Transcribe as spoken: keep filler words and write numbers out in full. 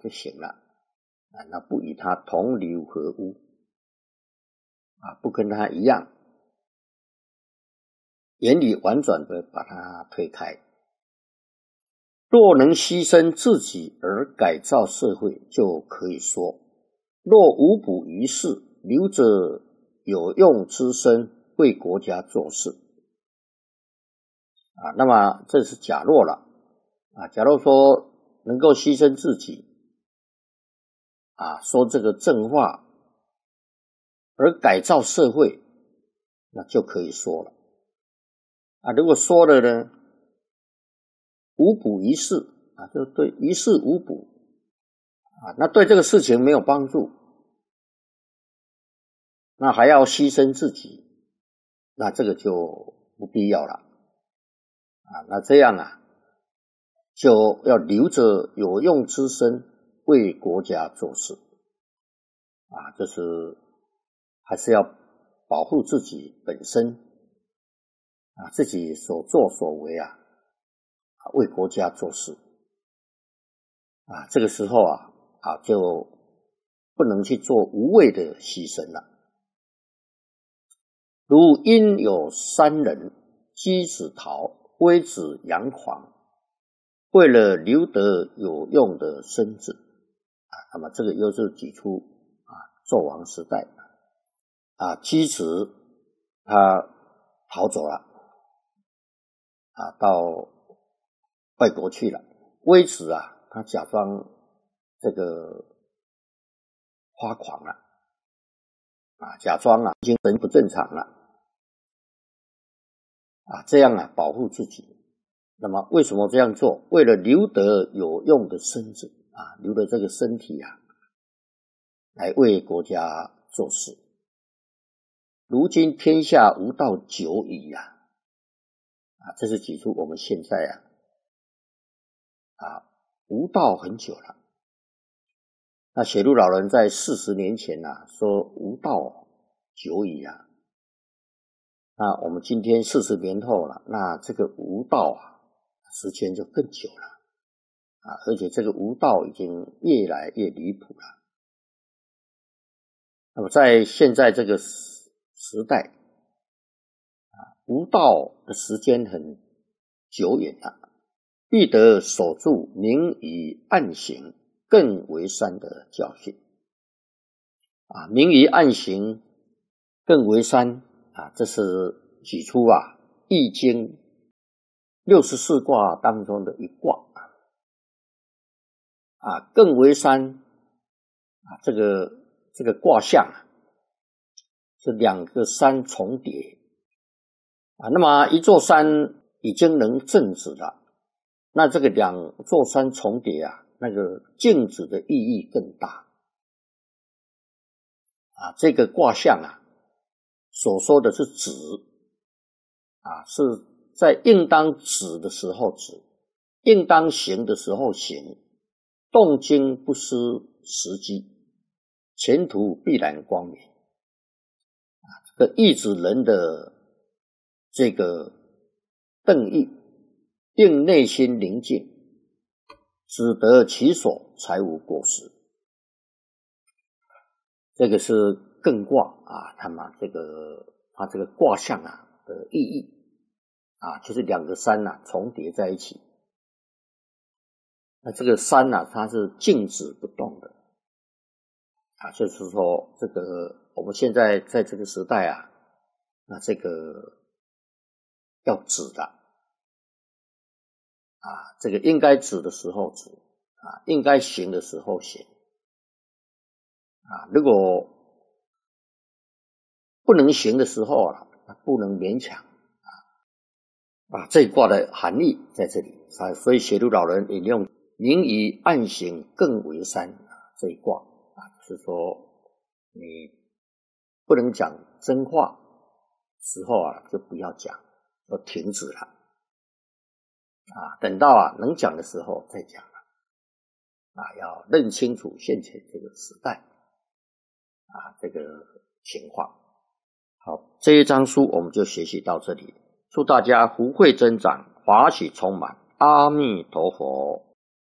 就行了啊，那不与他同流合污啊，不跟他一样，言语婉转的把他推开。若能牺牲自己而改造社会，就可以说；若无补于事，留着有用之身为国家做事啊，那么这是假若了啊。假如说能够牺牲自己啊，说这个正话而改造社会，那就可以说了啊。如果说了呢，无补于事啊，就对于事无补啊，那对这个事情没有帮助，那还要牺牲自己，那这个就不必要了啊。那这样啊，就要留着有用之身为国家做事啊，就是还是要保护自己本身啊，自己所作所为啊，为国家做事啊，这个时候啊啊就不能去做无谓的牺牲了。如因有三人，箕子陶，微子杨狂，为了留得有用的身子啊，那么这个又是举出啊纣王时代啊，箕子他逃走了啊，到外国去了。微子啊，他假装这个发狂了啊，假装啊精神不正常了啊，这样啊保护自己。那么为什么这样做？为了留得有用的身子啊，留得这个身体啊，来为国家做事。如今天下无道久矣啊，啊，这是举出我们现在啊啊无道很久了。那雪鹿老人在四十年前啊说无道久矣啊，那我们今天四十年后了，那这个无道啊时间就更久了啊，而且这个无道已经越来越离谱了。那么在现在这个时代啊，无道的时间很久远了，必得守住明于暗行更为善的教训啊，明于暗行更为善啊，这是举出啊易经六十四卦当中的一卦啊，更为山啊，这个这个卦象啊，是两个山重叠啊。那么一座山已经能正直了，那这个两座山重叠啊，那个静止的意义更大啊。这个卦象啊，所说的是止啊，是在应当止的时候止，应当行的时候行，动经不失时机，前途必然光明啊，这个意指人的这个瞪意，令内心宁静，只得其所，才无过失。这个是艮卦啊，他们这个它这个卦象啊的意义啊，就是两个山啊重叠在一起。那这个山啊，它是静止不动的啊，就是说这个我们现在在这个时代啊，那这个要止的啊，这个应该止的时候止啊，应该行的时候行啊，如果不能行的时候啊，不能勉强啊啊，这一卦的含义在这里，所以写入老人引用明于暗行更为善这一卦啊，就是说你不能讲真话时候啊，就不要讲，就停止了啊，等到啊能讲的时候再讲了啊，要认清楚现前这个时代啊这个情况。好，这一章书我们就学习到这里，祝大家福慧增长，法喜充满，阿弥陀佛。